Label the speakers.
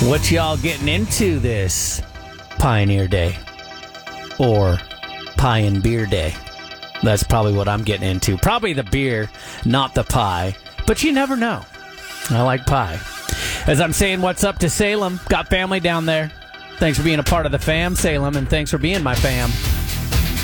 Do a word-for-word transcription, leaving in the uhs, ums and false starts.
Speaker 1: What y'all getting into this Pioneer Day? Or Pie and Beer Day? That's probably what I'm getting into. Probably the beer, not the pie. But you never know. I like pie. As I'm saying what's up to Salem, got family down there. Thanks for being a part of the fam, Salem, and thanks for being my fam.